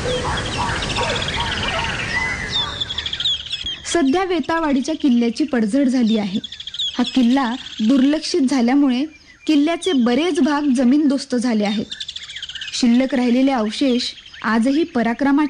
सध्या वेताळवाडीच्या किल्ल्याची पडझड झाली आहे. हा किल्ला दुर्लक्षित झाल्यामुळे किल्ल्याचे बरेच भाग जमीनदोस्त झाले आहेत. शिल्लक राहिलेले अवशेष आजही पराक्रमाचे